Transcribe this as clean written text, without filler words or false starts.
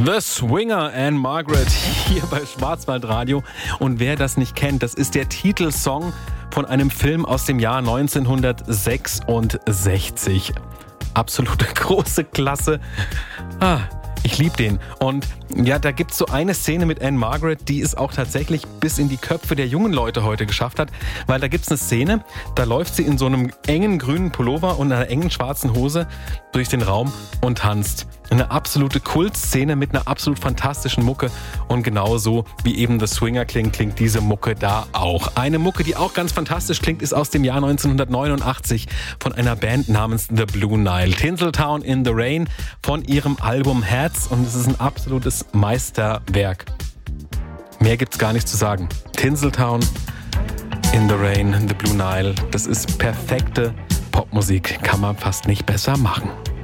The Swinger and Margaret hier bei Schwarzwaldradio. Und wer das nicht kennt, das ist der Titelsong von einem Film aus dem Jahr 1966. Absolute große Klasse. Ich liebe den. Und ja, da gibt's so eine Szene mit Anne Margaret, die es auch tatsächlich bis in die Köpfe der jungen Leute heute geschafft hat. Weil da gibt's eine Szene, da läuft sie in so einem engen grünen Pullover und einer engen schwarzen Hose durch den Raum und tanzt. Eine absolute Kultszene mit einer absolut fantastischen Mucke. Und genauso wie eben The Swinger klingt diese Mucke da auch. Eine Mucke, die auch ganz fantastisch klingt, ist aus dem Jahr 1989 von einer Band namens The Blue Nile. Tinseltown in the Rain von ihrem Album Herz. Und es ist ein absolutes Meisterwerk. Mehr gibt's gar nicht zu sagen. Tinseltown in the Rain, The Blue Nile. Das ist perfekte Popmusik. Kann man fast nicht besser machen.